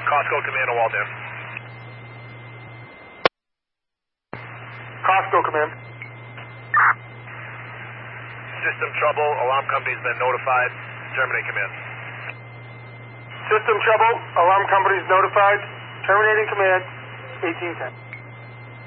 Costco Command to Walden. Costco Command. System trouble. Alarm company's been notified. Terminate command. System trouble. Alarm company's notified. Terminating command. 1810.